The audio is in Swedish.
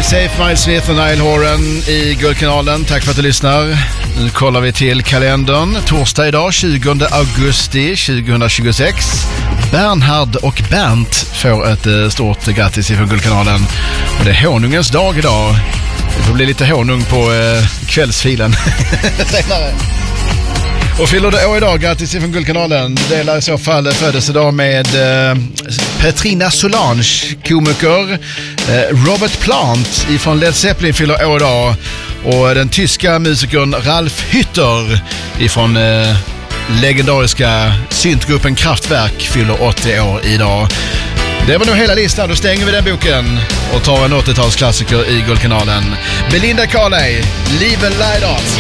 Fly Safe, Miles Smith och Niall Horan i Guldkanalen. Tack för att du lyssnar. Nu kollar vi till kalendern. Torsdag idag, 20 augusti 2026. Bernhard och Bernt får ett stort grattis ifrån Guldkanalen. Och det är honungens dag idag. Det får bli lite honung på kvällsfilen senare. Och fyller det år idag, grattis ifrån Guldkanalen. Delar i så fall födelsedag med Petrina Solange, komiker. Robert Plant ifrån Led Zeppelin fyller år idag. Och den tyska musikern Ralf Hütter ifrån legendariska syntgruppen Kraftwerk fyller 80 år idag. Det var nog hela listan. Då stänger vi den boken och tar en 80-talsklassiker i Guldkanalen. Belinda Carlisle, Live and Light Off.